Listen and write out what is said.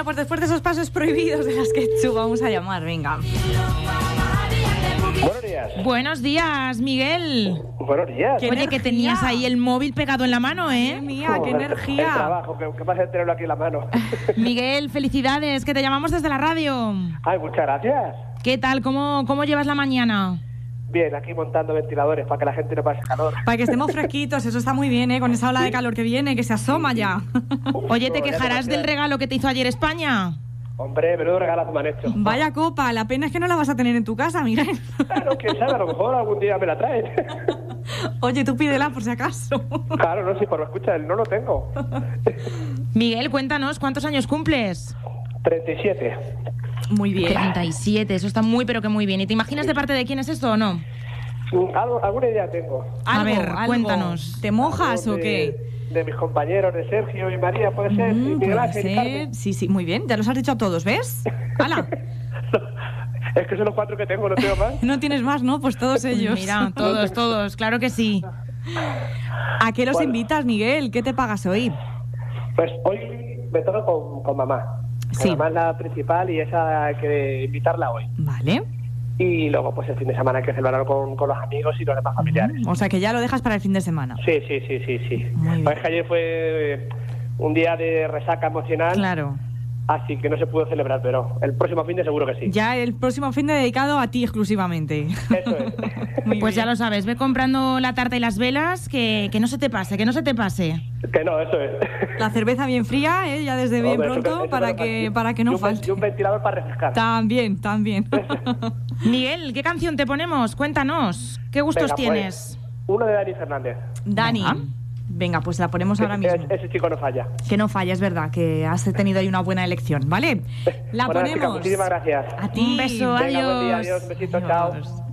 Bueno, pues después de esos pasos prohibidos de las Ketchup, vamos a llamar, venga. Buenos días. Buenos días, Miguel. Buenos días. ¿Qué Oye, que energía? tenías ahí el móvil pegado en la mano, ¿eh? Madre mía, qué El energía. trabajo, que pasa el tenerlo aquí en la mano. Miguel, felicidades, que te llamamos desde la radio. Ay, muchas gracias. ¿Qué tal? ¿Cómo llevas la mañana? Bien, aquí montando ventiladores para que la gente no pase calor. Para que estemos fresquitos, eso está muy bien, ¿eh? Con esa ola de calor que viene, que se asoma ya. Oye, ¿te No, ya quejarás del demasiado. regalo que te hizo ayer España? Hombre, menudo regalazo me han hecho. Vaya copa, la pena es que no la vas a tener en tu casa, Miguel. Claro, quién sabe, a lo mejor algún día me la traen. Oye, tú pídela por si acaso. Claro, no, si por lo escucha, no lo tengo. Miguel, cuéntanos, ¿cuántos años cumples? 37. Muy bien. 37, eso está muy, pero que muy bien. ¿Y te imaginas de parte de quién es esto o no? Alguna idea tengo. A ver, cuéntanos. ¿Te mojas Algo o qué? De mis compañeros, de Sergio y María, puede ser. y Miguel Puede Ángel y Carmen. ser. Sí, sí, muy bien. Ya los has dicho a todos, ¿ves? ¡Hala! Es que son los 4 que tengo, no tengo más. No tienes más, ¿no? Pues todos ellos. Mira, todos, claro que sí. ¿A qué los Bueno. invitas, Miguel? ¿Qué te pagas hoy? Pues hoy me toca con mamá. Sí. Mamá es la principal y esa hay que invitarla hoy. Vale. Y luego, pues el fin de semana hay que celebrarlo con los amigos y los demás familiares. O sea que ya lo dejas para el fin de semana. Sí. Muy bien. Pues que ayer fue un día de resaca emocional, Claro. así que no se pudo celebrar, pero el próximo fin de seguro que sí. Ya el próximo fin de dedicado a ti exclusivamente. Eso es. Muy Pues bien. ya lo sabes, ve comprando la tarta y las velas, que no se te pase, que no se te pase. Que no, eso es. La cerveza bien fría, ¿eh? Ya desde bien Hombre, eso pronto, eso para que no y falte. un ventilador para refrescar. También. Miguel, ¿qué canción te ponemos? Cuéntanos, ¿qué gustos Venga, tienes? pues, uno de Dani Fernández. Dani. Venga. Venga, pues la ponemos ahora mismo. Ese chico no falla. Que no falla, es verdad, que has tenido ahí una buena elección, ¿vale? La Bueno, chicas, ponemos. muchísimas gracias. A ti. Un beso, Venga, buen día, adiós. adiós, un besito, chao. Adiós.